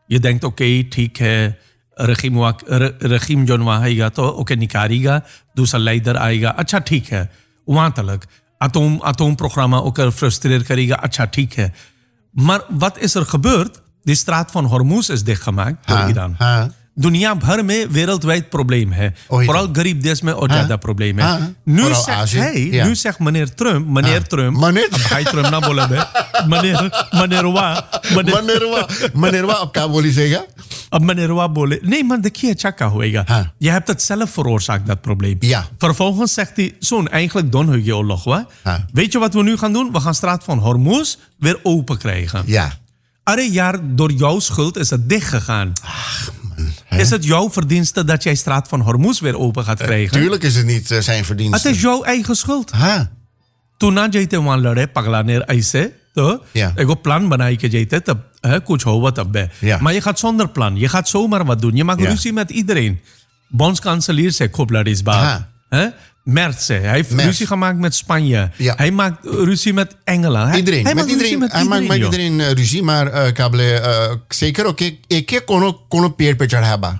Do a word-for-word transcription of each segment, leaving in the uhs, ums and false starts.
Je denkt, oké, okay, ठीक है, regime regime जो वहाँ आएगा तो ओके निकालेगा, दूसरा leider आएगा, अच्छा ठीक है, वहाँ तक atoom atoomprogramma ook frustreerd krijgen, अच्छा ठीक है. Maar wat is er gebeurd? Die straat van Hormuz is dichtgemaakt door हाँ, Iran. हाँ. दुनिया भर में wereldwijd probleem है. Vooral गरीब देश में और ज्यादा probleem है. Nu zegt hij, ja. nu zegt meneer Trump, meneer Trump, meneer अब भाई Trump ना बोला बे, meneer meneer Wa, meneer Wa, meneer Wa, अब क्या बोली सेगा? अब meneer Wa बोले, nee man, देखिए अच्छा क्या होएगा. हाँ. Je hebt het zelf veroorzaakt dat probleem. Ja. Vervolgens zegt hij, zo'n eigenlijk doen we je oorlog, wa? हाँ. Weet je wat we nu gaan doen? We gaan straat van Hormuz weer open krijgen. Ja. Arre jaar door jouw schuld is het dicht gegaan. Ach, man. Hè? Is het jouw verdienste dat jij straat van Hormuz weer open gaat krijgen? Uh, tuurlijk is het niet uh, zijn verdienste. Het is jouw eigen schuld. हाँ. तू ना जाते वहां लड़े पगला नेर ऐसे तो Ja. एगो प्लान बनाई के जाते तब है कुछ होगा तब बे Ja. maar je gaat zonder plan je gaat zomaar wat doen je maakt Ja. ruzie met iedereen bondskanselier zei Koblaris Aha. hè Merz zei hij heeft Merz. ruzie gemaakt met Spanje Ja. hij maakt ruzie met Engeland hij, Iedereen. hij met maakt ruzie iedereen. met Hij maakt iedereen met joh. iedereen uh, ruzie, maar uh, kable uh, zeker ook एक एक कोनो कोनो पेड़ पे चढ़ा बा.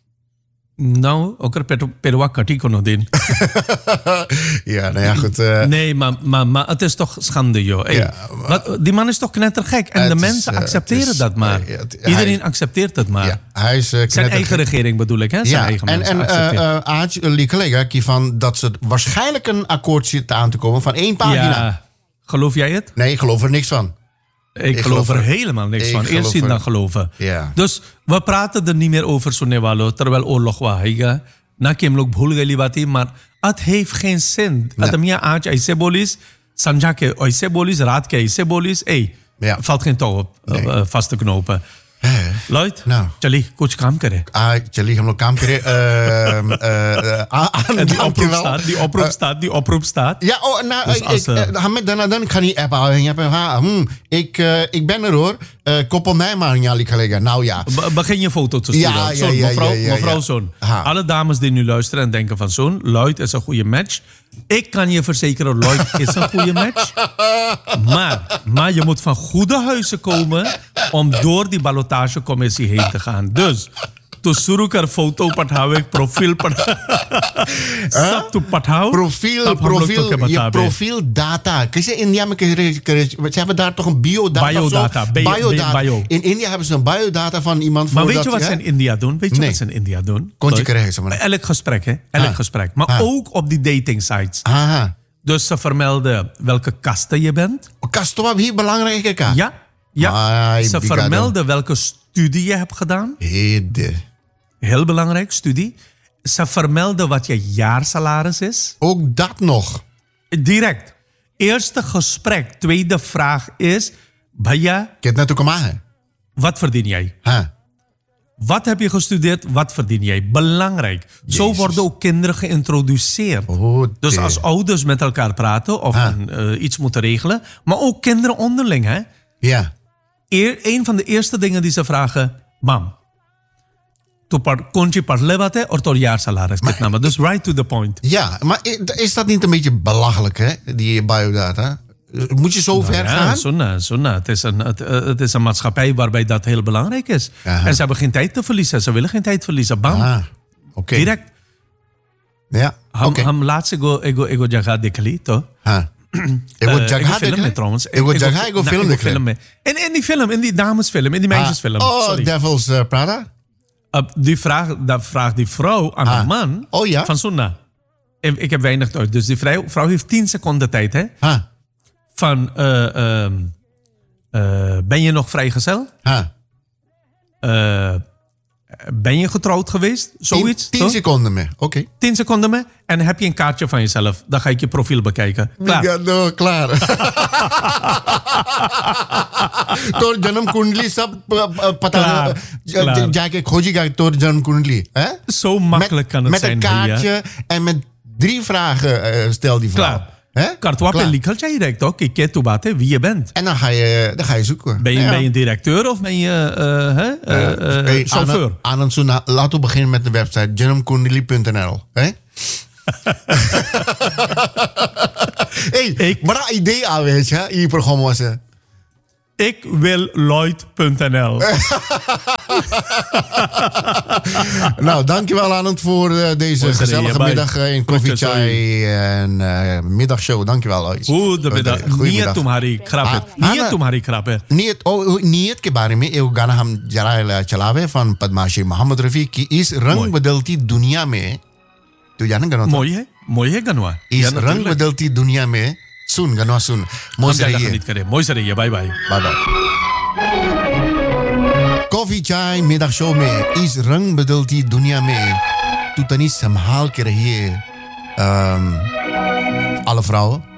nou oker perwa kati kono din Ja, nou ja, goed. Uh, nee maar, maar, maar het is toch schande joh hey, Ja, wat, die man is toch knettergek en Het de is, mensen uh, accepteren het is, dat maar uh, het- iedereen hij- accepteert het maar ja, hij is uh, zijn eigen regering bedoel ik hè zijn Ja, eigen en, mensen en accepteren. uh, uh, Aaj collega van dat ze waarschijnlijk een akkoord zitten aan te komen van één pagina. Ja, geloof jij het? Nee, ik geloof er niks van. Ik, Ik geloof geloof er er- helemaal niks ik van. geloof Eerst zien er- dan geloven. Ja. Dus we praten er niet meer over Sunewalo, terwijl oorlog was. Na kem log bhul gali bati, maar het heeft geen zin. Nee. Het mia aaj aise bolis, sanja ke aise bolis, raat ke aise bolis. Hey, Ja. valt geen touw op Nee. uh, vast te knopen. Hè? Lloyd, Nou. chali, kuch kaam kare. Ah, चलिए हम लोग काम करें. Uh, uh, uh, En die oproep staat, die oproep staat, die oproep staat. Ja, oh, nou, Dus ik, als, ik, uh, uh, Hamed Danadan kan niet app houden. Je hebt, ha, hmm, ik, uh, ik ben er hoor. Uh, koppel mij maar, Njali collega. Nou ja. Be- Begin je foto te sturen. Ja, ja, Zoon, ja, mevrouw, ja, ja, mevrouw ja. Zoon. Ha. Alle dames die nu luisteren en denken van Zoon, Lloyd is een goede match. Ik kan je verzekeren, Lloyd is een goede match. Maar, maar je moet van goede huizen komen om door die ballotagecommissie heen te gaan. Dus, to शुरू कर फोटो पठाओ एक प्रोफाइल पठा सब तो पठाओ Profiel, तब हम लोग तो क्या profiel, je बता profiildata. Kijk, in India ze hebben daar toch een biodata. Biodata, of zo? bio- biodata. bio. In India hebben ze een biodata van iemand. Maar weet voordat- je wat hè? ze in India doen? Weet je Nee. wat ze in India doen? Kon je Lloyd? krijgen, zeg maar. Elk gesprek, hè? Elk Ah. gesprek. Maar Ah. ook op die dating sites. Aha. Dus ze vermelden welke kasten je bent. Kastoa, wie belangrijk ka? Ja, ja. Ai, Ze bigado. vermelden welke studie je hebt gedaan. Hede. Heel belangrijk, studie. Ze vermelden wat je jaarsalaris is. Ook dat nog. Direct. Eerste gesprek. Tweede vraag is... Bhaiya, Ik heb net ook maken. wat verdien jij? Ha. Wat heb je gestudeerd? Wat verdien jij? Belangrijk. Zo Jezus. worden ook kinderen geïntroduceerd. Oh, Dus de- als ouders met elkaar praten of Ah. een, eh, iets moeten regelen. Maar ook kinderen onderling. Hè? Ja. Eer, een van de eerste dingen die ze vragen... Mam, tu par, kon je parle bate or tor jaarsalaris kitna? Dus right to the point. Ja, maar i- is dat niet een beetje belachelijk, hè? Die biodata? Moet je zo ver Ja, gaan? sunna, sunna. Het is, een, het, eh, het is een maatschappij waarbij dat heel belangrijk is. Aha. En ze hebben geen tijd te verliezen. Ze willen geen tijd verliezen. Bam, Ah, oké. direct. Ja, Ham, oké. ham laatst ego, ego, ego jaga dekli, toch? Ha. Ik Eh, wil ik jaga film dekle? mee trouwens. Ik wil jaga, ik wil nou, film ik wil dekle. filmen. In, in die film, in die damesfilm, in die meisjesfilm. Oh, Sorry. Devil's uh, Prada? Uh, die vraag, dat vraagt die vrouw aan Ah. haar man Oh ja? van Sunna. Ik, ik heb weinig tijd. Dus die vrouw, vrouw heeft tien seconden tijd. Hè? Ha. Van, uh, uh, uh, ben je nog vrijgezel? Ha. Uh, ben je getrouwd geweest? Zoiets. Tien, tien toch? seconden meer. Oké. Okay. Tien seconden mee. En heb je een kaartje van jezelf. Dan ga ik je profiel bekijken. Klaar. Ja, no, klaar. Tor janam kundli sab pata Klaar, klaar. jaake khojiga tor janam kundli, hè? Zo makkelijk kan het met zijn. Met een kaartje en met drie vragen uh, stel die vrouw. Klaar. Hè? Kartwa pe Klaar. likhal chahiye direct toch? Ik ken bate wie je bent. En dan ga je, dan ga je zoeken. Ben je, Ja. ben je een directeur of ben je uh, hè? Uh, uh, Hey, chauffeur? Anand, Anand Suna, laten we beginnen met de website janamkundli punt n l. Hè? Hey, Ik- maar dat idee aan, weet je, in je programma was. Ik wil Lloyd punt n l. Nou, dankjewel Anand voor uh, deze Mooi gezellige serie, middag uh, in Coffee Groetjes, Chai en uh, middagshow. Dankjewel. Lloyd. Goedemiddag. Niet Goedemiddag. तुम्हारी खराब Ah, Niet तुम्हारी खराब है. नीयत ओ नीयत के बारे में एक गाना हम जरा चलावे फन पद्माश्री मोहम्मद रफी की इस रंग मोई। बदलती दुनिया में तू जाने गाना था? Mooi है. Mooi है गनवा. इस रंग बदलती दुनिया में सुन गनवा सुन हम मोसे ज्यादा रहिए खरीद करें. मोई से रहिए. Bye bye. Bye bye coffee चाय मिडग शो में इस रंग बदलती दुनिया में तू तनी संभाल के रहिए um, alle vrouwen